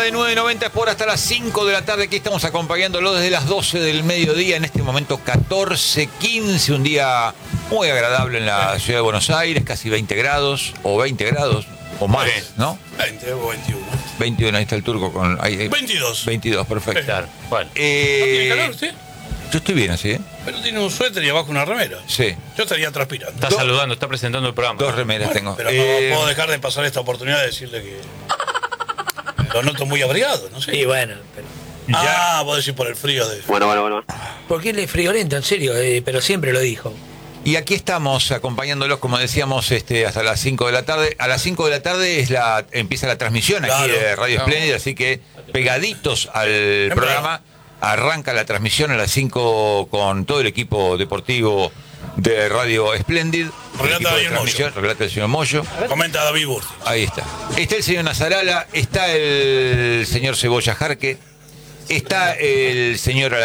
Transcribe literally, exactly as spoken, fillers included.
de nueve noventa por hasta las cinco de la tarde. Aquí estamos acompañándolo desde las doce del mediodía. En este momento catorce quince, un día muy agradable en la ciudad de Buenos Aires, casi veinte grados, o veinte grados, o más, ¿no? veinte o veintiuno. veintiuno, ahí está el turco con... Ahí, veintidós. veintidós, perfecto. Claro. Bueno. Eh, ¿No tiene calor usted? Yo estoy bien así, ¿eh? Pero tiene un suéter y abajo una remera. Sí. Yo estaría transpirando. Está Do- saludando, está presentando el programa. Dos remeras Bueno, tengo. Pero Eh, no puedo dejar de pasar esta oportunidad de decirle que lo noto muy abrigado, no sé. Sí, bueno, pero... Ah, vos decís por el frío de... Bueno, bueno, bueno. Porque él es friolento, en serio, eh, pero siempre lo dijo. Y aquí estamos acompañándolos, como decíamos, este, hasta las cinco de la tarde. A las cinco de la tarde es la, empieza la transmisión aquí Claro, de Radio claro. Espléndida, así que pegaditos al programa, arranca la transmisión a las cinco con todo el equipo deportivo de Radio Espléndid. Relata El equipo de David transmisión, relata el señor Moyo. Comenta David Burti. Ahí está. Está el señor Nazarala, está el señor Cebolla Jarque, está el señor